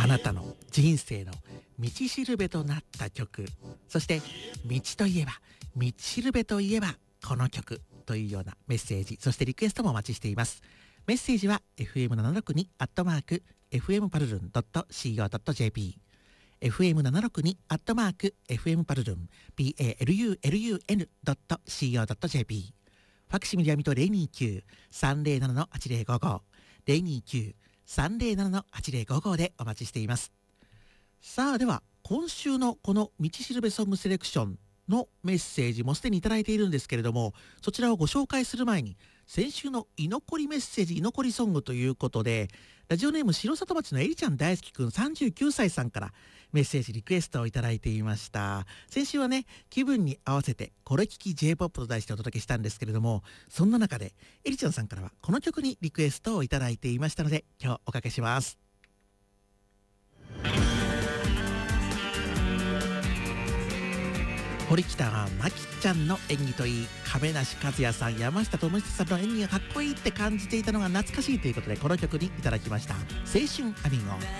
あなたの人生の道しるべとなった曲、そして道といえば、道しるべといえばこの曲というようなメッセージ、そしてリクエストもお待ちしています。メッセージは fm762@fmparlun.co.jp fm762@fmparlun palun.co.jp ファクシミリはミト 029-307-8055 029-307-8055 でお待ちしています。さあ、では今週のこの道しるべソングセレクションのメッセージもすでにいただいているんですけれども、そちらをご紹介する前に、先週の居残りメッセージ、居残りソングということで、ラジオネーム城里町のエリちゃん大好きくん39歳さんからメッセージリクエストをいただいていました。先週はね、気分に合わせてこれ聞き J-POP と題してお届けしたんですけれども、そんな中でエリちゃんさんからはこの曲にリクエストをいただいていましたので、今日おかけします。堀北真希ちゃんの演技といい、亀梨和也さん、山下智久さんの演技がかっこいいって感じていたのが懐かしいということで、この曲にいただきました。青春アミーゴ。